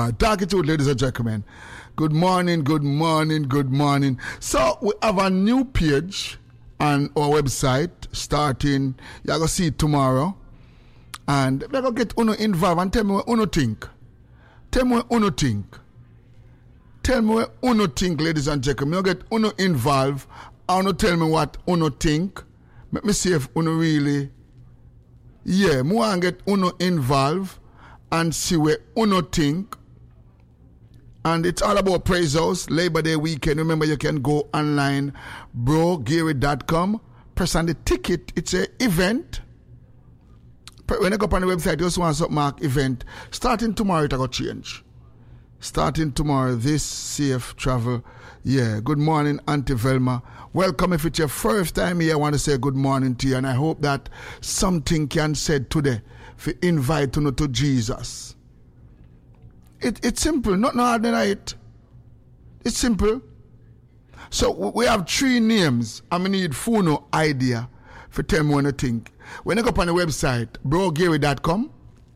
Talking to you, ladies and gentlemen. Good morning, good morning, good morning. So we have a new page on our website starting. You're going to see it tomorrow. And we're going to get Uno involved and tell me what Uno think. Tell me what Uno think. Tell me what Uno think, ladies and gentlemen. You get Uno involved. I want to tell me what Uno think. Let me see if Uno really... Yeah, I want to get Uno involved and see what Uno think. And it's all about Praise House, Labor Day weekend. Remember, you can go online, brogary.com, press on the ticket. It's an event. When you go up on the website, you just want to mark event. Starting tomorrow, it's going to change. Starting tomorrow, this safe travel. Yeah, good morning, Auntie Velma. Welcome. If it's your first time here, I want to say good morning to you. And I hope that something can said today for invite you to Jesus. It's simple, not hard than it. It's simple. So we have 3 names. I need Funo idea for tell me when you think. When you go up on the website, brogary.com.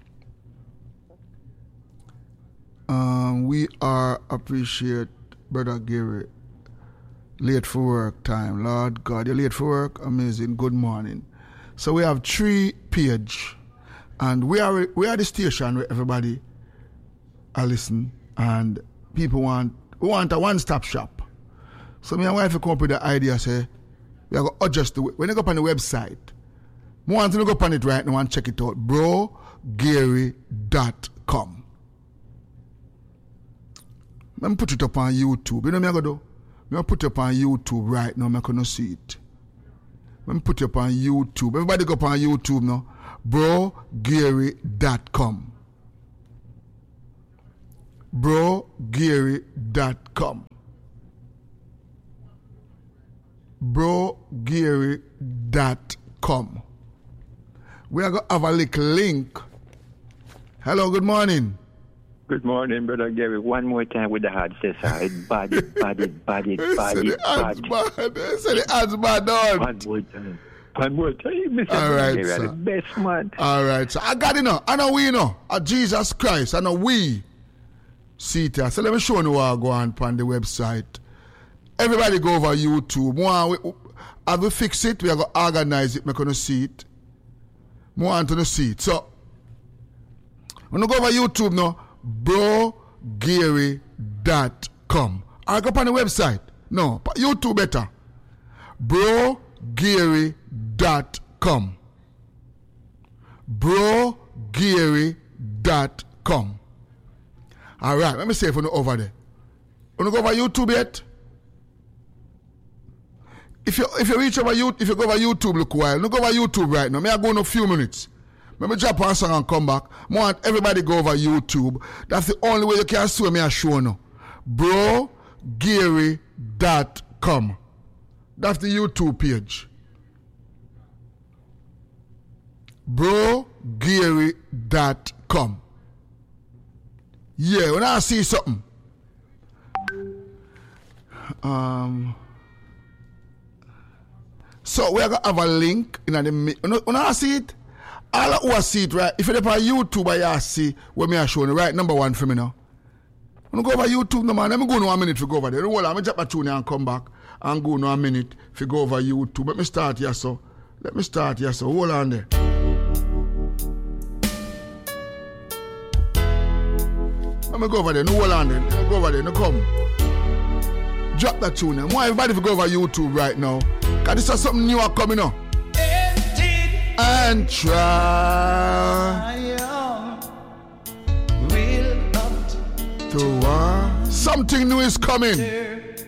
We are appreciate Brother Gary. Late for work time. Lord God, you're late for work? Amazing. Good morning. So we have 3 page. And we are the station where everybody I listen, and people want a one-stop shop. So me and my wife come up with the idea, say, we are going to adjust the way. When you go up on the website, I want to go up on it right now and check it out. brogary.com. Let me put it up on YouTube. You know what I'm going to do? I'm going to put it up on YouTube right now. I'm going to see it. Let me put it up on YouTube. Everybody go up on YouTube now. brogary.com. brogary.com. brogary.com. We are going to have a little link. Hello, good morning. Good morning, Brother Gary. One more time with the hard session. Bad. Say the ads bad on. One more time, Mr. All right, Gary. sir. The best man. All right, so I got it now. I know we know. Jesus Christ. I know we. See it. So let me show you what I go on the website. Everybody go over YouTube. As we fix it, we are going to organize it. We're going to see it. More want to see it. So, when you go over YouTube now, brogary.com. I go up on the website. No, but YouTube better. brogary.com. brogary.com. All right, let me see if you're over there. You go over YouTube yet? If you reach over YouTube, if you go over YouTube, look a while. You go over YouTube right now. May I go in a few minutes? Let me drop one song and come back. I want everybody go over YouTube. That's the only way you can see me a show now. brogary.com. That's the YouTube page. brogary.com. Yeah, when I see something. So we're going to have a link in the when I see it, all who I see it, right? If you're on YouTube, I see what me are showing right, number 1 for me now. When I go over YouTube, no man, let me go now a minute to go over there. Don't worry, let me drop a tune and come back and go now a minute to go over YouTube. Let me start here, so. Hold on there. Let me go over there. No hold on there. Let me go over there. No come. Drop that tune now. Why everybody go over YouTube right now? Because this is something new coming up. And try to something new is coming.